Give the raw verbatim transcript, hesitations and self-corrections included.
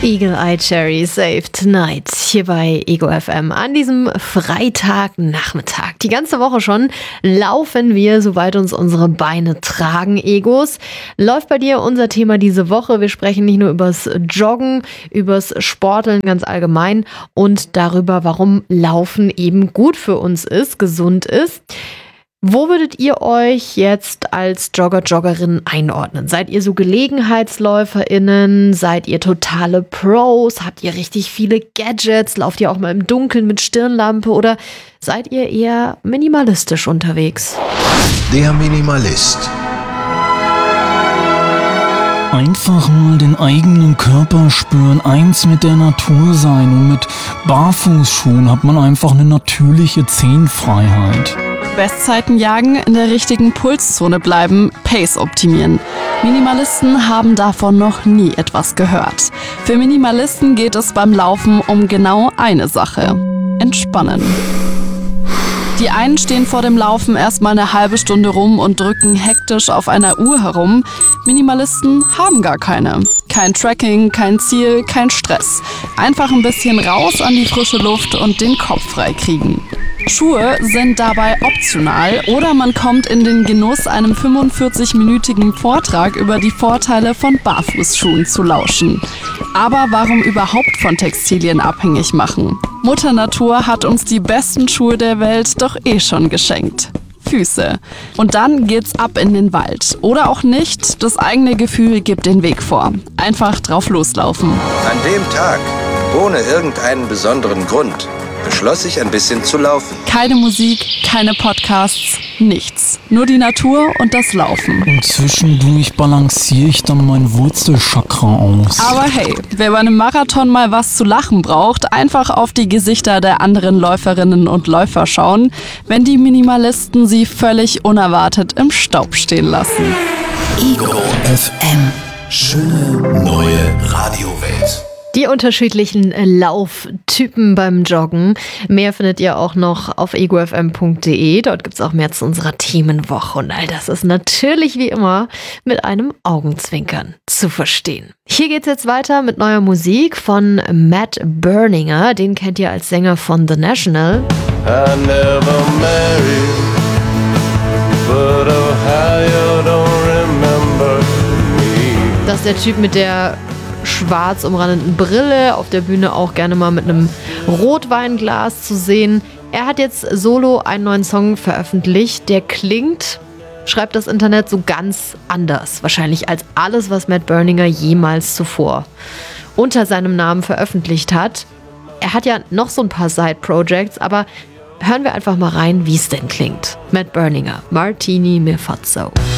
Eagle Eye Cherry Save Tonight hier bei Ego F M an diesem Freitagnachmittag. Die ganze Woche schon laufen wir, soweit uns unsere Beine tragen, Egos. Läuft bei dir unser Thema diese Woche. Wir sprechen nicht nur übers Joggen, übers Sporteln ganz allgemein und darüber, warum Laufen eben gut für uns ist, gesund ist. Wo würdet ihr euch jetzt als Jogger, Joggerin einordnen? Seid ihr so GelegenheitsläuferInnen? Seid ihr totale Pros? Habt ihr richtig viele Gadgets? Lauft ihr auch mal im Dunkeln mit Stirnlampe? Oder seid ihr eher minimalistisch unterwegs? Der Minimalist. Einfach mal den eigenen Körper spüren, eins mit der Natur sein, und mit Barfußschuhen hat man einfach eine natürliche Zehenfreiheit. Bestzeiten jagen, in der richtigen Pulszone bleiben, Pace optimieren. Minimalisten haben davon noch nie etwas gehört. Für Minimalisten geht es beim Laufen um genau eine Sache: Entspannen. Die einen stehen vor dem Laufen erstmal eine halbe Stunde rum und drücken hektisch auf einer Uhr herum. Minimalisten haben gar keine. Kein Tracking, kein Ziel, kein Stress. Einfach ein bisschen raus an die frische Luft und den Kopf frei kriegen. Schuhe sind dabei optional oder man kommt in den Genuss, einem fünfundvierzig-minütigen Vortrag über die Vorteile von Barfußschuhen zu lauschen. Aber warum überhaupt von Textilien abhängig machen? Mutter Natur hat uns die besten Schuhe der Welt doch eh schon geschenkt. Füße. Und dann geht's ab in den Wald. Oder auch nicht, das eigene Gefühl gibt den Weg vor. Einfach drauf loslaufen. An dem Tag, ohne irgendeinen besonderen Grund, beschloss ich, ein bisschen zu laufen. Keine Musik, keine Podcasts, nichts. Nur die Natur und das Laufen. Und zwischendurch balanciere ich dann mein Wurzelchakra aus. Aber hey, wer bei einem Marathon mal was zu lachen braucht, einfach auf die Gesichter der anderen Läuferinnen und Läufer schauen, wenn die Minimalisten sie völlig unerwartet im Staub stehen lassen. Ego F M. Schöne neue Radiowelt. Die unterschiedlichen Lauftypen beim Joggen. Mehr findet ihr auch noch auf ego f m punkt d e. Dort gibt es auch mehr zu unserer Themenwoche. Und all das ist natürlich wie immer mit einem Augenzwinkern zu verstehen. Hier geht's jetzt weiter mit neuer Musik von Matt Berninger. Den kennt ihr als Sänger von The National. I never married, but oh, how you don't remember me. Das ist der Typ mit der schwarz umrandeten Brille, auf der Bühne auch gerne mal mit einem Rotweinglas zu sehen. Er hat jetzt solo einen neuen Song veröffentlicht, der klingt, schreibt das Internet, so ganz anders, wahrscheinlich als alles, was Matt Berninger jemals zuvor unter seinem Namen veröffentlicht hat. Er hat ja noch so ein paar Side-Projects, aber hören wir einfach mal rein, wie es denn klingt. Matt Berninger, Martini Mi Fazzo.